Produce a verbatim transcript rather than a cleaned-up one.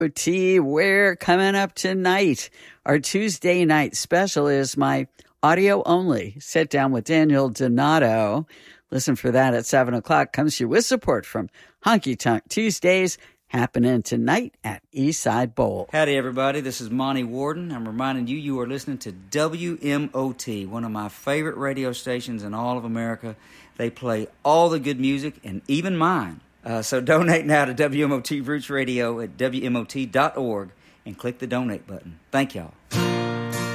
T, we're coming up tonight. Our Tuesday night special is my audio only sit down with Daniel Donato. Listen for that at seven o'clock. Comes to you with support from Honky Tonk Tuesdays, happening tonight at Eastside Bowl. Howdy, everybody. This is Monty Warden. I'm reminding you, you are listening to W M O T, one of my favorite radio stations in all of America. They play all the good music, and even mine. Uh, so donate now to W M O T Roots Radio at W M O T dot org and click the donate button. Thank y'all.